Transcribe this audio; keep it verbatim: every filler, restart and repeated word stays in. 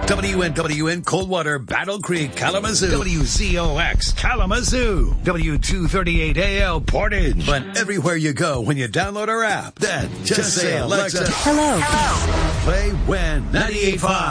W N W N Coldwater, Battle Creek, Kalamazoo. W Z O X, Kalamazoo. W two thirty-eight A L, Portage. But everywhere you go when you download our app, then just, just say, Alexa, hello. Hello. Play When ninety-eight point five.